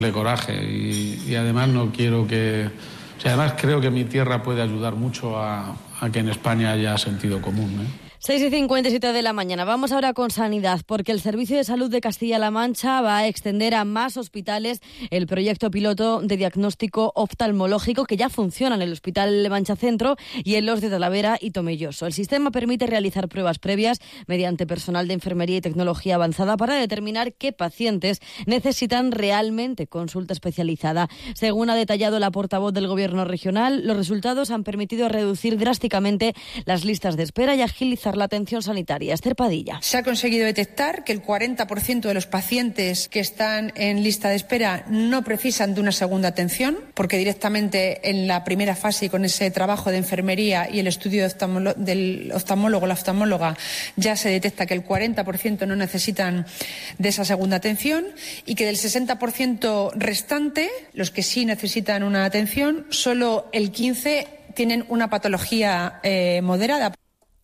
De coraje y además no quiero que... O sea, además creo que mi tierra puede ayudar mucho a que en España haya sentido común, 6:57 de la mañana. Vamos ahora con sanidad, porque el Servicio de Salud de Castilla-La Mancha va a extender a más hospitales el proyecto piloto de diagnóstico oftalmológico que ya funciona en el Hospital Mancha Centro y en los de Talavera y Tomelloso. El sistema permite realizar pruebas previas mediante personal de enfermería y tecnología avanzada para determinar qué pacientes necesitan realmente consulta especializada. Según ha detallado la portavoz del Gobierno regional, los resultados han permitido reducir drásticamente las listas de espera y agilizar la atención sanitaria. Esther Padilla. Se ha conseguido detectar que el 40% de los pacientes que están en lista de espera no precisan de una segunda atención, porque directamente en la primera fase y con ese trabajo de enfermería y el estudio del oftalmólogo, la oftalmóloga, ya se detecta que el 40% no necesitan de esa segunda atención y que del 60% restante, los que sí necesitan una atención, solo el 15% tienen una patología moderada.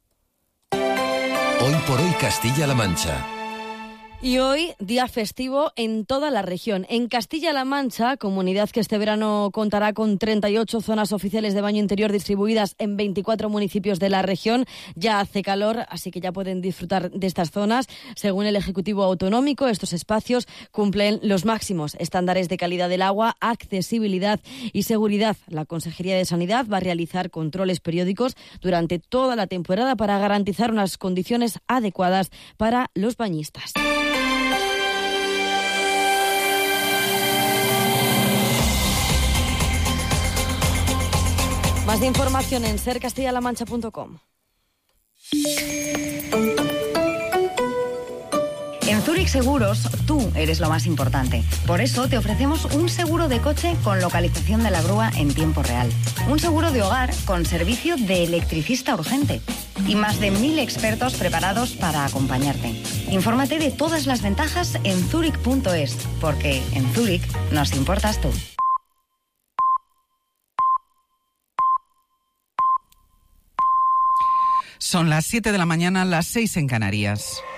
Hoy por hoy Castilla-La Mancha. Y hoy, día festivo en toda la región. En Castilla-La Mancha, comunidad que este verano contará con 38 zonas oficiales de baño interior distribuidas en 24 municipios de la región. Ya hace calor, así que ya pueden disfrutar de estas zonas. Según el Ejecutivo Autonómico, estos espacios cumplen los máximos estándares de calidad del agua, accesibilidad y seguridad. La Consejería de Sanidad va a realizar controles periódicos durante toda la temporada para garantizar unas condiciones adecuadas para los bañistas. Más de información en sercastillalamancha.com. En Zurich Seguros, tú eres lo más importante. Por eso te ofrecemos un seguro de coche con localización de la grúa en tiempo real. Un seguro de hogar con servicio de electricista urgente. Y más de 1.000 expertos preparados para acompañarte. Infórmate de todas las ventajas en zurich.es, porque en Zurich nos importas tú. Son las 7 de la mañana, las 6 en Canarias.